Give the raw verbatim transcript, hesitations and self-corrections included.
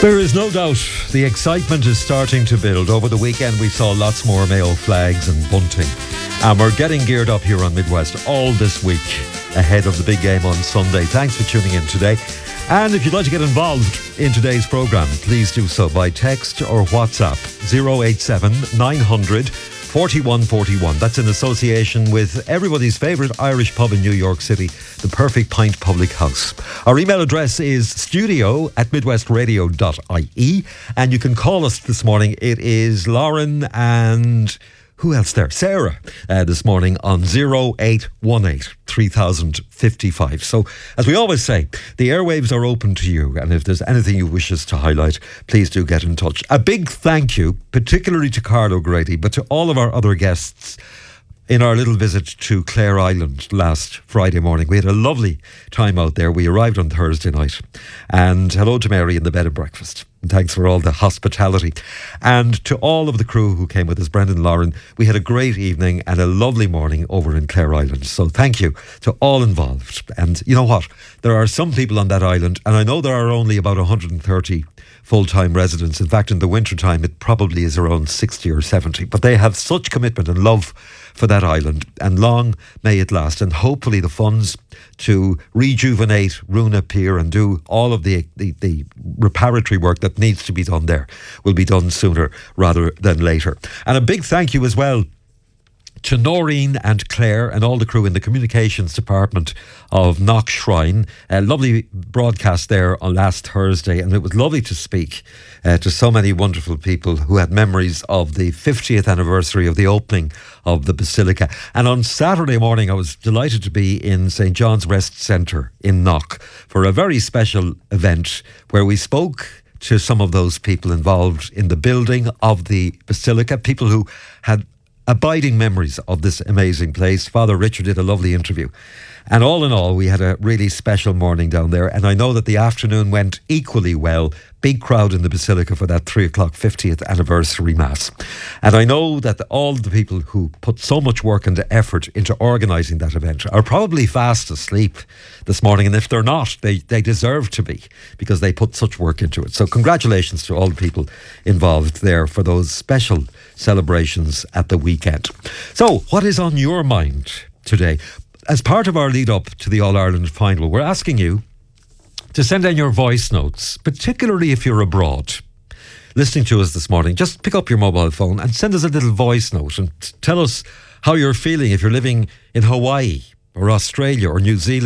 There is no doubt the excitement is starting to build. Over the weekend we saw lots more Mayo flags and bunting, and we're getting geared up here on Midwest all this week ahead of the big game on Sunday. Thanks for tuning in today, and if you'd like to get involved in today's programme, please do so by text or WhatsApp zero eight seven nine hundred forty-one forty-one. That's in association with everybody's favourite Irish pub in New York City, the Perfect Pint Public House. Our email address is studio at midwestradio dot I E, and you can call us this morning. It is Lauren and who else there? Sarah uh, this morning on zero eight one eight three thousand fifty-five. So, as we always say, the airwaves are open to you, and if there's anything you wish us to highlight, please do get in touch. A big thank you, particularly to Carl O'Grady, but to all of our other guests in our little visit to Clare Island last Friday morning. We had a lovely time out there. We arrived on Thursday night. And hello to Mary in the bed and breakfast. And thanks for all the hospitality. And to all of the crew who came with us, Brendan, Lauren, we had a great evening and a lovely morning over in Clare Island. So thank you to all involved. And you know what? There are some people on that island, and I know there are only about one hundred thirty full-time residents. In fact, in the winter time, it probably is around sixty or seventy. But they have such commitment and love for that island, and long may it last. And hopefully the funds to rejuvenate Runa Pier and do all of the, the, the reparatory work that needs to be done there will be done sooner rather than later. And a big thank you as well to Noreen and Claire and all the crew in the communications department of Knock Shrine. A lovely broadcast there on last Thursday, and it was lovely to speak uh, to so many wonderful people who had memories of the fiftieth anniversary of the opening of the Basilica. And on Saturday morning I was delighted to be in St John's Rest Centre in Knock for a very special event where we spoke to some of those people involved in the building of the Basilica, people who had abiding memories of this amazing place. Father Richard did a lovely interview. And all in all, we had a really special morning down there. And I know that the afternoon went equally well. Big crowd in the Basilica for that three o'clock fiftieth anniversary Mass. And I know that all the people who put so much work and effort into organising that event are probably fast asleep this morning. And if they're not, they, they deserve to be, because they put such work into it. So congratulations to all the people involved there for those special celebrations at the weekend. So what is on your mind today? As part of our lead up to the All-Ireland final, we're asking you to send in your voice notes, particularly if you're abroad listening to us this morning. Just pick up your mobile phone and send us a little voice note and tell us how you're feeling if you're living in Hawaii or Australia or New Zealand.